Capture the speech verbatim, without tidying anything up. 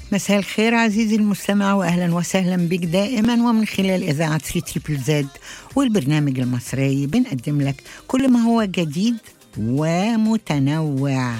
مساء الخير عزيزي المستمع، وأهلا وسهلا بك دائما ومن خلال إذاعة ثري تريبل زد والبرنامج المصري. بنقدم لك كل ما هو جديد ومتنوع.